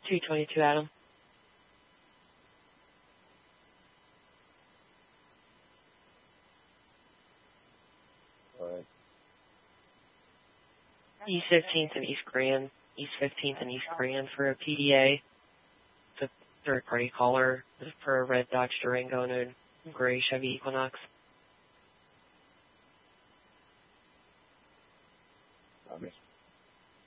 222 Adam. All right. East 15th and East Grand. East 15th and East Grand for a PDA. It's a third-party caller for a red Dodge Durango and a gray Chevy Equinox. Promise.